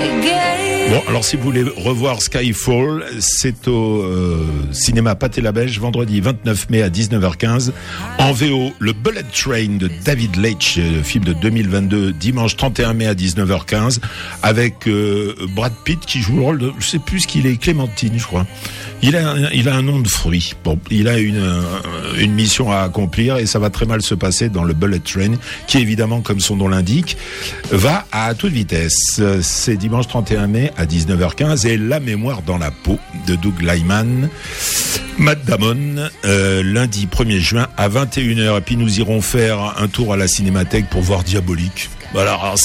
Bon, alors si vous voulez revoir Skyfall, c'est au cinéma Pathé-Labège, vendredi 29 mai à 19h15. En VO, le Bullet Train de David Leitch, film de 2022, dimanche 31 mai à 19h15, avec Brad Pitt qui joue le rôle de, je sais plus ce qu'il est, Clémentine, je crois. Il a un nom de fruit. Bon, il a une mission à accomplir et ça va très mal se passer dans le Bullet Train, qui évidemment, comme son nom l'indique, va à toute vitesse. C'est dimanche 31 mai à 19h15 et La mémoire dans la peau de Doug Liman, Matt Damon, lundi 1er juin à 21h. Et puis nous irons faire un tour à la Cinémathèque pour voir Diabolique. Voilà, alors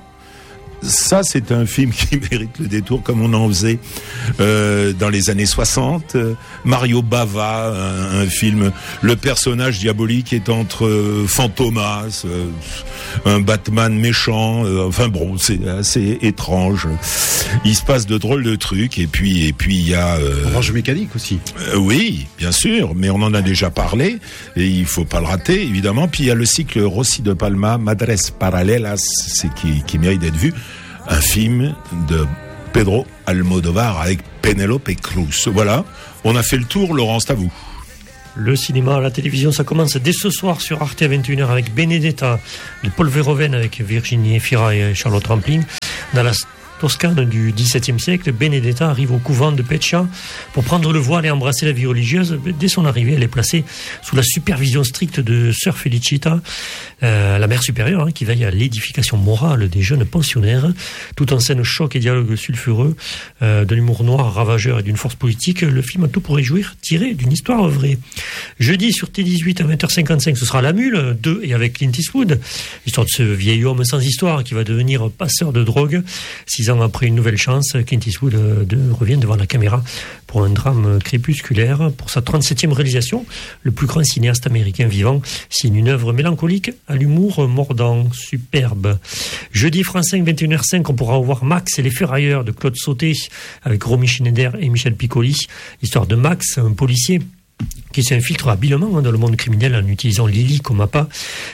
ça, c'est un film qui mérite le détour, comme on en faisait dans les années 60. Mario Bava, un film, le personnage diabolique est entre Fantomas, un Batman méchant. Enfin bon, c'est assez étrange. Il se passe de drôles de trucs. Et puis il y a Orange Mécanique aussi. Oui, bien sûr, mais on en a déjà parlé et il faut pas le rater, évidemment. Puis il y a le cycle Rossi de Palma, Madres Paralelas, qui mérite d'être vu. Un film de Pedro Almodóvar avec Penélope Cruz. Voilà, on a fait le tour. Laurent, c'est à vous. Le cinéma, la télévision, ça commence dès ce soir sur Arte à 21h avec Benedetta de Paul Verhoeven avec Virginie Efira et Charlotte Rampling. Dans la Toscane du XVIIe siècle, Benedetta arrive au couvent de Peccia pour prendre le voile et embrasser la vie religieuse. Dès son arrivée, elle est placée sous la supervision stricte de Sœur Felicita, la mère supérieure, qui veille à l'édification morale des jeunes pensionnaires. Tout en scène choc et dialogue sulfureux, de l'humour noir ravageur et d'une force politique, le film a tout pour réjouir, tiré d'une histoire vraie. Jeudi sur T18 à 20h55, ce sera La Mule 2 et avec Clint Eastwood, l'histoire de ce vieil homme sans histoire qui va devenir passeur de drogue. 6 ans après une nouvelle chance, Clint Eastwood revient devant la caméra pour un drame crépusculaire. Pour sa 37e réalisation, le plus grand cinéaste américain vivant signe une œuvre mélancolique à l'humour mordant, superbe. Jeudi France 5, 21h05, on pourra voir Max et les Ferrailleurs de Claude Sauté avec Romy Schneider et Michel Piccoli. Histoire de Max, un policier qui s'infiltre habilement dans le monde criminel en utilisant Lily comme appât.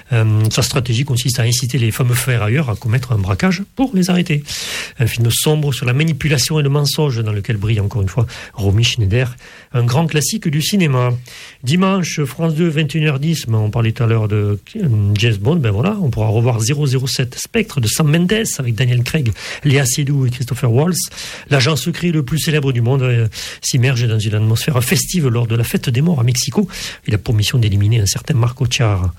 Sa stratégie consiste à inciter les fameux ferrailleurs à commettre un braquage pour les arrêter. Un film sombre sur la manipulation et le mensonge dans lequel brille encore une fois Romy Schneider, un grand classique du cinéma. Dimanche, France 2, 21h10, on parlait tout à l'heure de James Bond, ben voilà, on pourra revoir 007 Spectre de Sam Mendes avec Daniel Craig, Léa Seydoux et Christopher Waltz. L'agent secret le plus célèbre du monde s'immerge dans une atmosphère festive lors de la fête des morts à Mexico. Il a pour mission d'éliminer un certain Marco Chiara.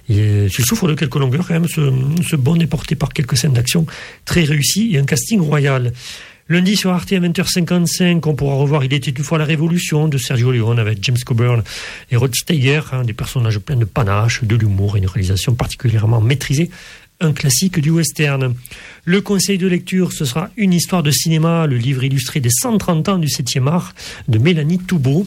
Il souffre de quelques longueurs quand même. Ce Bond est porté par quelques scènes d'action très réussies et un casting royal. Lundi sur Arte à 20h55, on pourra revoir Il était une fois la Révolution de Sergio Leone avec James Coburn et Rod Steiger, des personnages pleins de panache, de l'humour et une réalisation particulièrement maîtrisée. Un classique du western. Le conseil de lecture, ce sera Une histoire de cinéma, le livre illustré des 130 ans du 7e art de Mélanie Toubeau.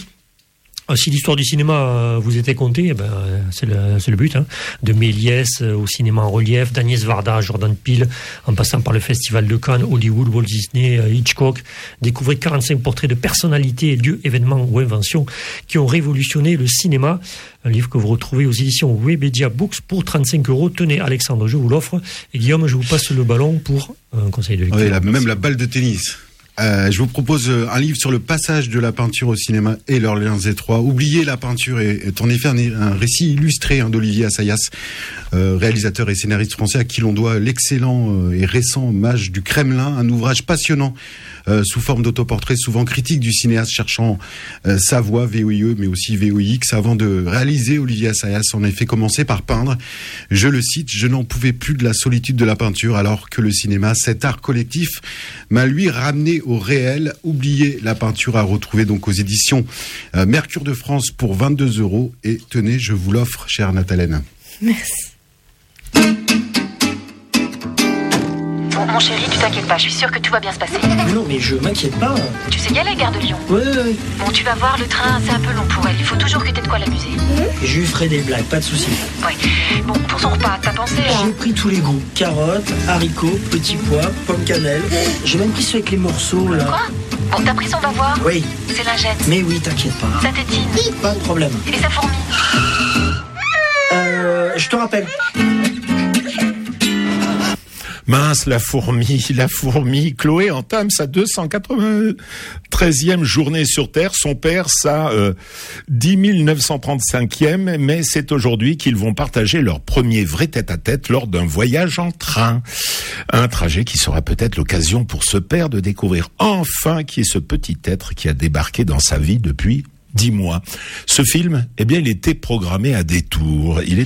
Si l'histoire du cinéma vous était contée, c'est le but. De Méliès au cinéma en relief, d'Agnès Varda, Jordan Peele, en passant par le Festival de Cannes, Hollywood, Walt Disney, Hitchcock. Découvrez 45 portraits de personnalités, lieux, événements ou inventions qui ont révolutionné le cinéma. Un livre que vous retrouvez aux éditions Webedia Books pour 35 €. Tenez, Alexandre, je vous l'offre. Et Guillaume, je vous passe le ballon pour un conseil de lecture. Oui, même la balle de tennis. Je vous propose un livre sur le passage de la peinture au cinéma et leurs liens étroits. Oublier la peinture est en effet un récit illustré d'Olivier Assayas, réalisateur et scénariste français à qui l'on doit l'excellent et récent Mage du Kremlin, un ouvrage passionnant sous forme d'autoportrait, souvent critique du cinéaste cherchant sa voix, VOIE mais aussi VOIX. Avant de réaliser, Olivier Assayas en effet commençait par peindre. Je le cite: je n'en pouvais plus de la solitude de la peinture alors que le cinéma, cet art collectif, m'a lui ramené au réel. Oublier la peinture à retrouver donc aux éditions Mercure de France pour 22 €. Et tenez, je vous l'offre, chère Nathalène. Merci. Mon chéri, tu t'inquiètes pas, je suis sûre que tout va bien se passer. Mais non, mais je m'inquiète pas. Tu sais y aller, gare de Lyon? Ouais. Bon, tu vas voir, le train, c'est un peu long pour elle. Il faut toujours que t'aies de quoi l'amuser. Je lui ferai des blagues, pas de soucis. Ouais. Bon, pour son repas, t'as pensé à... J'ai pris tous les goûts. Carottes, haricots, petits pois, pommes cannelle. J'ai même pris ceux avec les morceaux, là. Quoi? Bon, t'as pris son bavoir? Oui. C'est lingette. Mais oui, t'inquiète pas. Ça tétine? Pas de problème. Et ça fourmille? Je te rappelle. Mince, la fourmi. Chloé entame sa 293e journée sur Terre. Son père, sa 10 935e. Mais c'est aujourd'hui qu'ils vont partager leur premier vrai tête-à-tête lors d'un voyage en train. Un trajet qui sera peut-être l'occasion pour ce père de découvrir enfin qui est ce petit être qui a débarqué dans sa vie depuis 10 mois. Ce film, il était programmé à détour. Et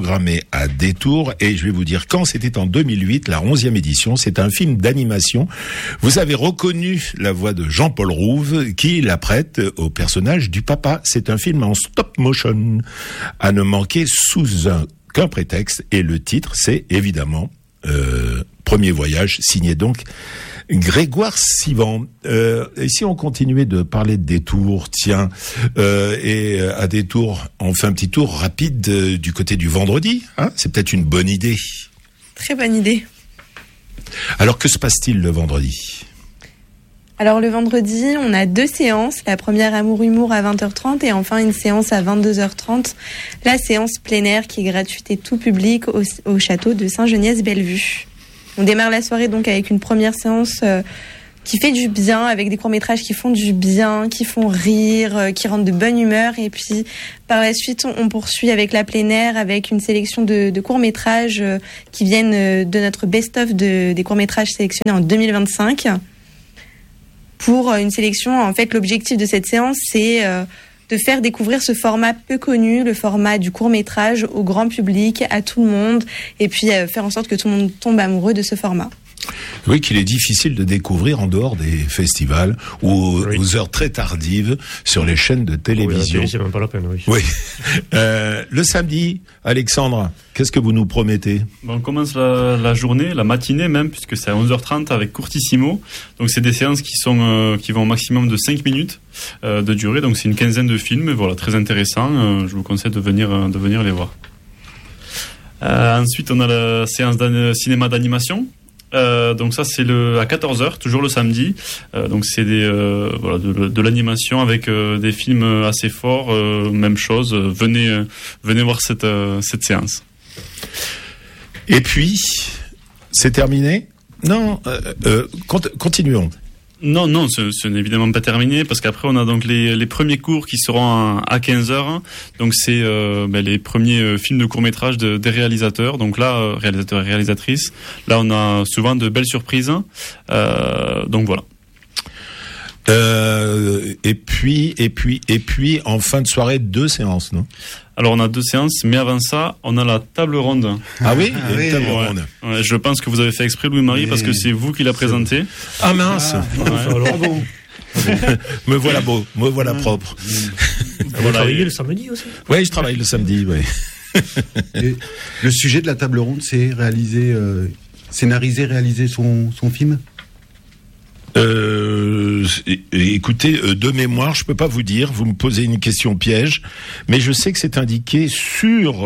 je vais vous dire quand, c'était en 2008, la 11e édition. C'est un film d'animation. Vous avez reconnu la voix de Jean-Paul Rouve qui la prête au personnage du papa. C'est un film en stop motion à ne manquer sous aucun prétexte. Et le titre, c'est évidemment Premier voyage, signé donc Grégoire Sivan. Et si on continuait de parler de détours, et à détour, on fait un petit tour rapide du côté du vendredi, hein, c'est peut-être une bonne idée. Très bonne idée. Alors que se passe-t-il le vendredi ? Alors le vendredi, on a 2 séances. La première Amour-Humour à 20h30 et enfin une séance à 22h30. La séance plein air qui est gratuite et tout public au château de Saint-Geniès-Bellevue. On démarre la soirée donc avec une première séance qui fait du bien, avec des courts-métrages qui font du bien, qui font rire, qui rendent de bonne humeur. Et puis par la suite, on poursuit avec la plein air, avec une sélection de courts-métrages qui viennent de notre best-of des courts-métrages sélectionnés en 2025. Pour une sélection, en fait, l'objectif de cette séance, c'est de faire découvrir ce format peu connu, le format du court-métrage au grand public, à tout le monde, et puis faire en sorte que tout le monde tombe amoureux de ce format. Oui, qu'il est difficile de découvrir en dehors des festivals ou aux heures très tardives sur les chaînes de télévision. Oui, c'est même pas la peine, oui. Oui. Le samedi, Alexandre, qu'est-ce que vous nous promettez ? On commence la journée, la matinée même, puisque c'est à 11h30 avec Courtissimo. Donc c'est des séances qui vont au maximum de 5 minutes de durée. Donc c'est une quinzaine de films, voilà, très intéressant. Je vous conseille de venir les voir. Ensuite, on a la séance cinéma d'animation. Donc ça c'est à 14h, toujours le samedi. Donc c'est de l'animation avec des films assez forts. Même chose. Venez voir cette séance. Et puis c'est terminé ? Non. Continuons. Non, ce n'est évidemment pas terminé parce qu'après on a donc les premiers cours qui seront à 15h. Donc c'est les premiers films de court-métrage des réalisateurs. Donc là, réalisateurs et réalisatrices. Là, on a souvent de belles surprises. Donc voilà. Et puis, en fin de soirée, 2 séances, non ? Alors, on a 2 séances, mais avant ça, on a la table ronde. Ah oui, une table ronde. Ouais, je pense que vous avez fait exprès, Louis-Marie, parce que c'est vous qui l'a présenté. Ah mince. Bravo. Me voilà beau, me voilà propre. Vous travaillez le samedi aussi ? Oui, je travaille le samedi, oui. Et le sujet de la table ronde, c'est scénariser, réaliser son film ? Écoutez, de mémoire, je peux pas vous dire. Vous me posez une question piège, mais je sais que c'est indiqué sur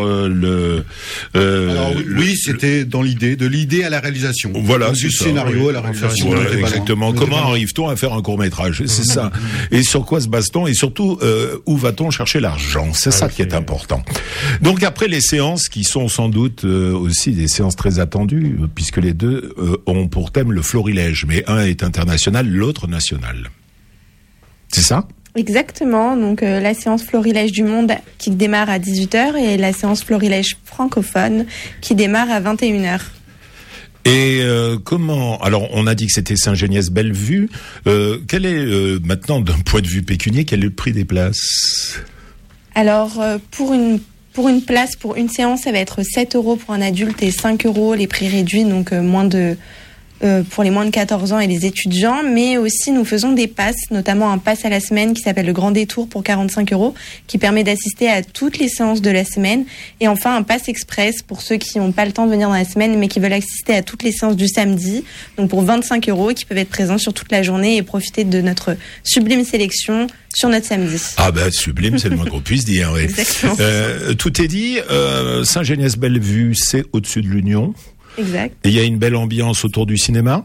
c'était dans l'idée à la réalisation. Voilà, du scénario à la réalisation. Voilà, exactement. Comment arrive-t-on à faire un court-métrage ? C'est ça. Et sur quoi se base-t-on ? Et surtout, où va-t-on chercher l'argent ? C'est ça qui est important. Donc après les séances, qui sont sans doute aussi des séances très attendues, puisque les deux ont pour thème le florilège, mais un est international, l'autre national. C'est ça ? Exactement. Donc la séance Florilège du Monde qui démarre à 18h et la séance Florilège francophone qui démarre à 21h. Et comment... Alors, on a dit que c'était Saint-Geniès-Bellevue. Quel est, maintenant, d'un point de vue pécunier, quel est le prix des places ? Alors, pour une place, pour une séance, ça va être 7 € pour un adulte et 5 € les prix réduits, donc pour les moins de 14 ans et les étudiants, mais aussi nous faisons des passes, notamment un pass à la semaine qui s'appelle le Grand Détour pour 45 €, qui permet d'assister à toutes les séances de la semaine, et enfin un pass express pour ceux qui n'ont pas le temps de venir dans la semaine mais qui veulent assister à toutes les séances du samedi, donc pour 25 € qui peuvent être présents sur toute la journée et profiter de notre sublime sélection sur notre samedi. Ah ben sublime, c'est le moins qu'on puisse dire. Oui. Exactement. Tout est dit. Saint-Geniès-Bellevue, c'est au-dessus de l'Union. Exact. Et il y a une belle ambiance autour du cinéma.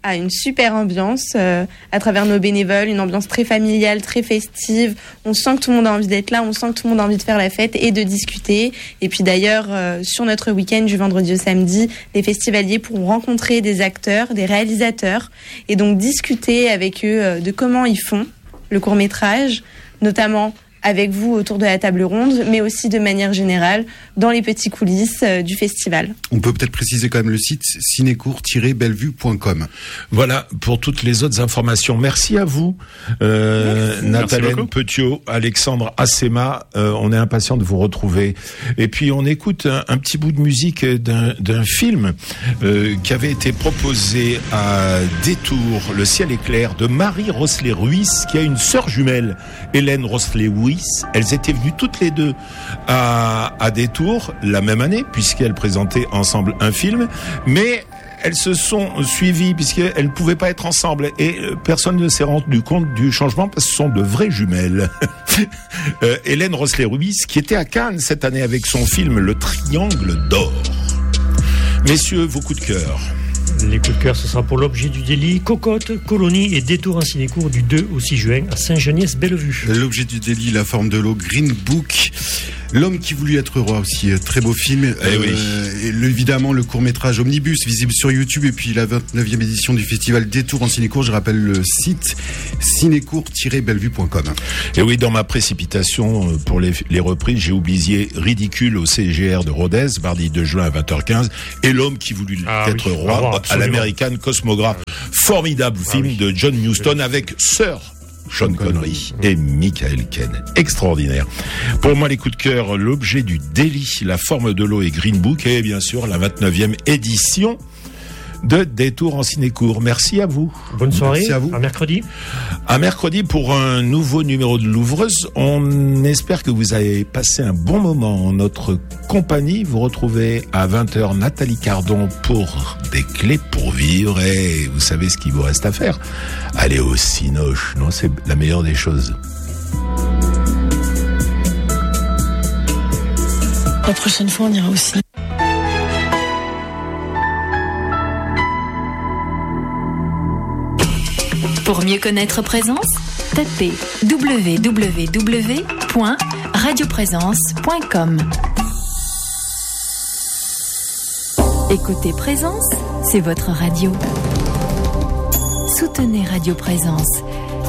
a une super ambiance à travers nos bénévoles, une ambiance très familiale, très festive. On sent que tout le monde a envie d'être là, on sent que tout le monde a envie de faire la fête et de discuter. Et puis d'ailleurs, sur notre week-end du vendredi au samedi, les festivaliers pourront rencontrer des acteurs, des réalisateurs et donc discuter avec eux de comment ils font le court-métrage, notamment avec vous autour de la table ronde, mais aussi de manière générale dans les petits coulisses du festival. On peut peut-être préciser quand même le site cinécourt-bellevue.com. Voilà pour toutes les autres informations. Merci à vous, Nathalène Petiot, Alexandre Assema. On est impatient de vous retrouver. Et puis on écoute un petit bout de musique d'un film qui avait été proposé à Détour, Le ciel est clair, de Marie Rosselet-Ruiz, qui a une sœur jumelle, Hélène Rosselet-Ruiz. Elles étaient venues toutes les deux à Détour la même année, puisqu'elles présentaient ensemble un film, mais elles se sont suivies puisqu'elles ne pouvaient pas être ensemble et personne ne s'est rendu compte du changement parce que ce sont de vraies jumelles. Hélène Rosselet-Ruiz, qui était à Cannes cette année avec son film Le Triangle d'Or. Messieurs, vos coups de cœur. Les coups de cœur, ce sera pour l'objet du délit, Cocotte, Colonie et Détour en ciné-court du 2 au 6 juin à Saint-Geniès-Bellevue. L'objet du délit, La forme de l'eau, Green Book. L'homme qui voulut être roi aussi, très beau film. Évidemment, le court-métrage Omnibus, visible sur YouTube, et puis la 29e édition du festival Détour en ciné-court. Je rappelle le site cinécourt-bellevue.com. Et oui, dans ma précipitation pour les reprises, j'ai oublié Ridicule au CGR de Rodez, mardi 2 juin à 20h15, et L'homme qui voulut être roi à l'American Cosmographe. Formidable film de John Huston avec Sir Sean Connery et Michael Caine. Extraordinaire. Pour moi, les coups de cœur, l'objet du délit, La forme de l'eau et Green Book, et bien sûr la 29e édition de Détour en ciné-court. Merci à vous. Bonne soirée. Merci à vous. À mercredi. À mercredi pour un nouveau numéro de l'Ouvreuse. On espère que vous avez passé un bon moment en notre compagnie. Vous retrouvez à 20h Nathalie Cardon pour Des clés pour vivre. Et vous savez ce qu'il vous reste à faire. Allez au Cinoche. Non, c'est la meilleure des choses. La prochaine fois, on ira aussi. Pour mieux connaître Présence, tapez www.radioprésence.com. Écoutez Présence, c'est votre radio. Soutenez Radio Présence.